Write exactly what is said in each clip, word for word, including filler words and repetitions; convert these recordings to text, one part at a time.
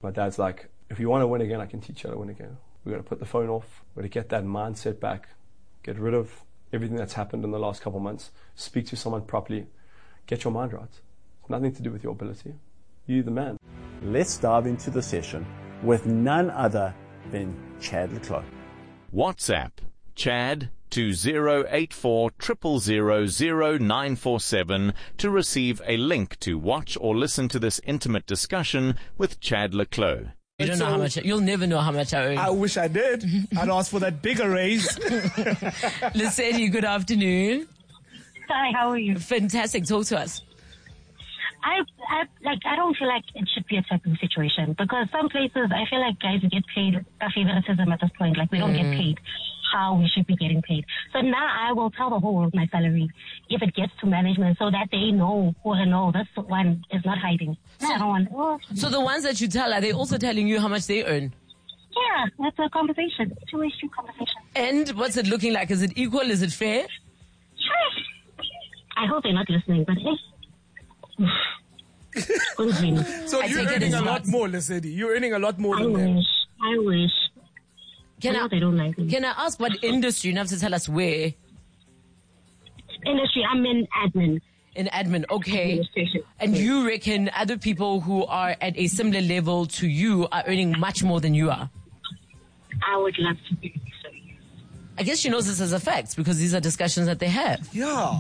My dad's like, if you want to win again, I can teach you how to win again. We're going to put the phone off. We're going to get that mindset back. Get rid of everything that's happened in the last couple of months. Speak to someone properly. Get your mind right. It's nothing to do with your ability. You're the man. Let's dive into the session with none other than Chad le Clos. WhatsApp Chad to zero eight four zero zero zero zero nine four seven to receive a link to watch or listen to this intimate discussion with Chad le Clos. You don't know how much. You'll never know how much I earn. I wish I did. I'd ask for that bigger raise. Lesedi, good afternoon. Hi, how are you? Fantastic. Talk to us. I, I like. I don't feel like it should be a certain situation because some places I feel like guys get paid a favoritism at this point. Like we don't mm. get paid how we should be getting paid. So now I will tell the whole world my salary if it gets to management so that they know or they know this one is not hiding. So, I don't want. Oh. So the ones that you tell, are they also telling you how much they earn? Yeah, that's a conversation. Two-way street conversation. And what's it looking like? Is it equal? Is it fair? I hope they're not listening, but hey. So I you're earning a lot more, Lesedi. You're earning a lot more I than wish. them. I wish. Can I, I, they don't like me. Can I ask what industry? You have to tell us where. Industry. I'm in admin. In admin, okay. Administration. And you reckon other people who are at a similar level to you are earning much more than you are? I would love to be so. I guess she knows this as a fact because these are discussions that they have. Yeah.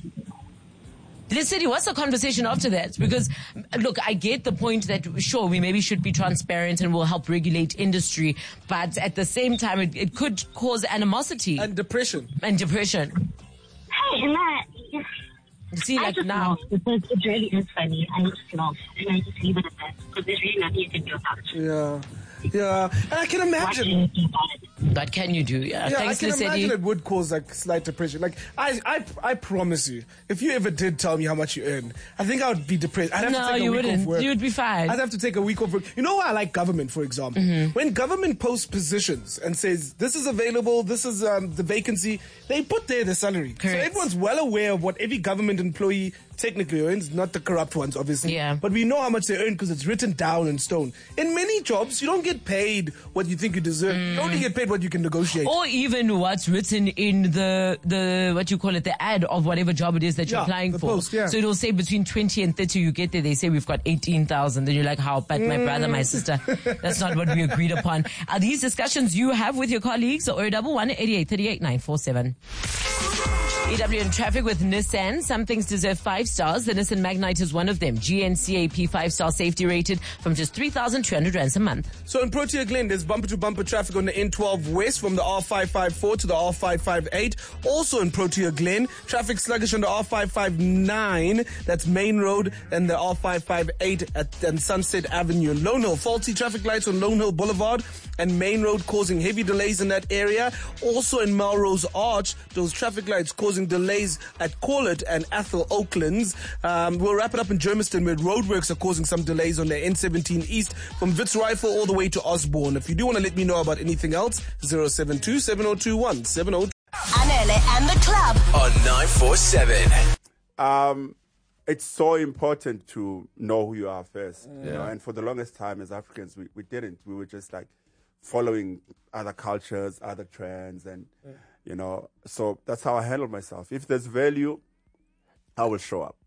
Lesedi, what's the conversation after that? Because, look, I get the point that, sure, we maybe should be transparent and will help regulate industry, but at the same time, it, it could cause animosity. And depression. And depression. Hey, and that... See, I like just now... laugh because it really is funny. I just laugh and I just leave it at that because there's really nothing you can do about it. Yeah. Yeah. And I can imagine... What can you do? Yeah, yeah Thanks, I can Lesedi. imagine it would cause like slight depression. Like I, I, I promise you, if you ever did tell me how much you earn, I think I would be depressed. I'd have no, to take you a week wouldn't. off work. You would be fine. I'd have to take a week off work. You know why I like government, for example? Mm-hmm. When government posts positions and says this is available, this is um, the vacancy, they put there the salary. Correct. So everyone's well aware of what every government employee technically earns, not the corrupt ones, obviously. Yeah. But we know how much they earn because it's written down in stone. In many jobs, you don't get paid what you think you deserve. Mm. You only get paid what you can negotiate. Or even what's written in the, the what you call it, the ad of whatever job it is that you're yeah, applying the for. Post, yeah. So it'll say between twenty and thirty, you get there, they say we've got eighteen thousand. Then you're like, how? But my mm. brother, my sister, that's not what we agreed upon. Are these discussions you have with your colleagues? Or double one eighty eight thirty eight nine four seven. E W in traffic with Nissan. Some things deserve five stars. The Nissan Magnite is one of them. G N C A P five-star safety rated from just three thousand two hundred rands a month. So in Protea Glen, there's bumper-to-bumper traffic on the N twelve West from the R five five four to the R five five eight. Also in Protea Glen, traffic sluggish on the R five five nine, that's Main Road, and the R five five eight at and Sunset Avenue in Lone Hill. Faulty traffic lights on Lone Hill Boulevard and Main Road causing heavy delays in that area. Also in Melrose Arch, those traffic lights causing delays at Corlett and Athol Oaklands. Um, we'll wrap it up in Germiston where roadworks are causing some delays on the N seventeen East from Wits Rifle all the way to Osborne. If you do want to let me know about anything else, zero seven two seven zero two one seven zero two. Anele and the club on nine four seven. Um, it's so important to know who you are first. Yeah. You know, and for the longest time as Africans, we, we didn't. We were just like following other cultures, other trends, and yeah. you know, so that's how I handle myself. If there's value, I will show up.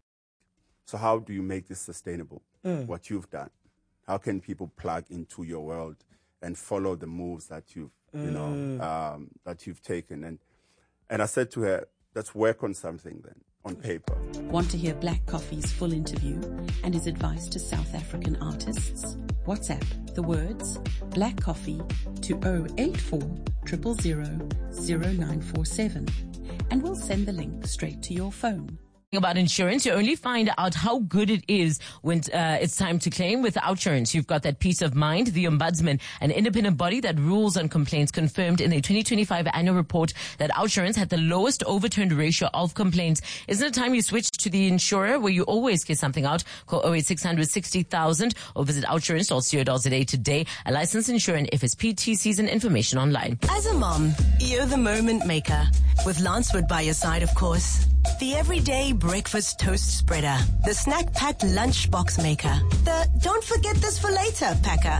So how do you make this sustainable? Mm. What you've done. How can people plug into your world and follow the moves that you've, mm. you know, um, that you've taken? And and I said to her, let's work on something then, on paper. Want to hear Black Coffee's full interview and his advice to South African artists? WhatsApp the words Black Coffee to zero eight four zero zero zero zero nine four seven and we'll send the link straight to your phone. About insurance, you only find out how good it is when uh, it's time to claim with Outsurance. You've got that peace of mind. The Ombudsman, an independent body that rules on complaints, confirmed in the twenty twenty-five annual report that Outsurance had the lowest overturned ratio of complaints. Isn't it time you switch to the insurer where you always get something out? Call zero eight six hundred sixty thousand or visit outsurance dot co dot za today. A licensed insurer and F S P T Cs and information online. As a mom, you're the moment maker. With Lancewood by your side, of course. The everyday breakfast toast spreader. The snack packed lunchbox maker. The don't forget this for later packer.